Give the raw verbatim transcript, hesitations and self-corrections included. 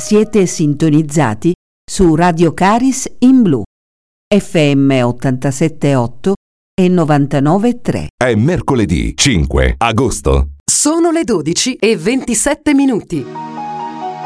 Siete sintonizzati su Radio Caris in Blu, F M ottantasette virgola otto e novantanove virgola tre. È mercoledì cinque agosto. Sono le dodici e ventisette minuti.